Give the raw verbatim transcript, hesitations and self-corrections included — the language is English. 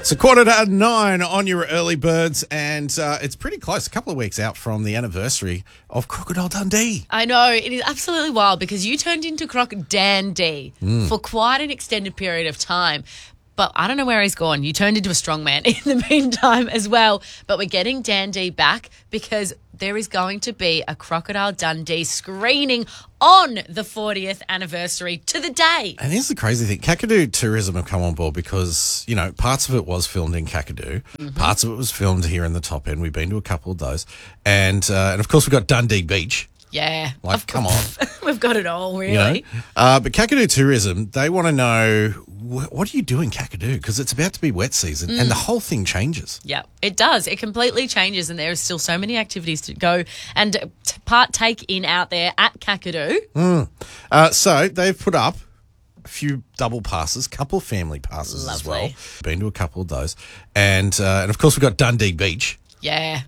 It's a quarter to nine on your early birds, and uh, it's pretty close, a couple of weeks out from the anniversary of Crocodile Dundee. I know, it is absolutely wild because you turned into Croc Dandy mm. for quite an extended period of time. But I don't know where he's gone. You turned into a strongman in the meantime as well. But we're getting Dandy back because there is going to be a Crocodile Dundee screening on the fortieth anniversary to the day. And here's the crazy thing. Kakadu Tourism have come on board because, you know, parts of it was filmed in Kakadu. Mm-hmm. Parts of it was filmed here in the top end. We've been to a couple of those. And, uh, and of course, we've got Dundee Beach. Yeah. Like, come on. We've got it all, really. You know? uh, but Kakadu Tourism, they want to know, wh- what do you do in Kakadu? Because it's about to be wet season mm. and the whole thing changes. Yeah, it does. It completely changes and there are still so many activities to go and t- partake in out there at Kakadu. Mm. Uh, so they've put up a few double passes, couple of family passes Lovely. as well. Been to a couple of those. And, uh, and of course, we've got Dundee Beach. Yeah,